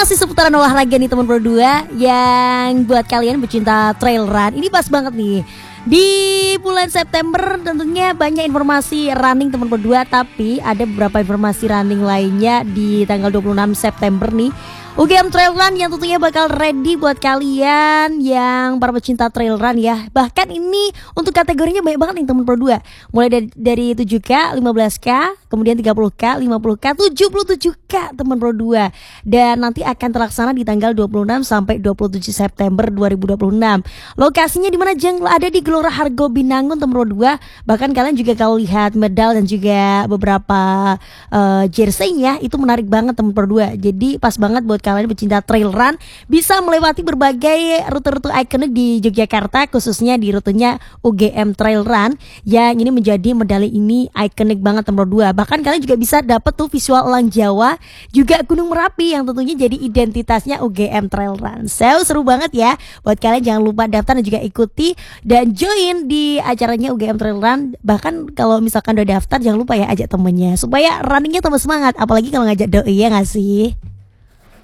Masih seputaran olahraga nih teman berdua. Yang buat kalian pecinta trail run, ini pas banget nih. Di bulan September tentunya banyak informasi running teman berdua, tapi ada beberapa informasi running lainnya di tanggal 26 September nih. UGM Trail Run yang tentunya bakal ready buat kalian yang para pecinta trail run ya. Bahkan ini untuk kategorinya banyak banget nih teman berdua. Mulai dari 7K, 15K, kemudian 30K, 50K, 77K teman berdua. Dan nanti akan terlaksana di tanggal 26 sampai 27 September 2026. Lokasinya di mana, Jeng? Ada di Gelora Hargo Binangun teman berdua. Bahkan kalian juga kalau lihat medal dan juga beberapa jersey-nya itu menarik banget teman berdua. Jadi pas banget buat kalian pecinta trail run bisa melewati berbagai rute-rute ikonik di Yogyakarta, khususnya di rutenya UGM Trail Run yang ini menjadi medali ini ikonik banget nomor 2. Bahkan kalian juga bisa dapat tuh visual Elang Jawa, juga Gunung Merapi yang tentunya jadi identitasnya UGM Trail Run. So seru banget ya. Buat kalian jangan lupa daftar dan juga ikuti dan join di acaranya UGM Trail Run. Bahkan kalau misalkan udah daftar jangan lupa ya ajak temennya supaya runningnya tambah semangat, apalagi kalau ngajak doi, ya gak sih?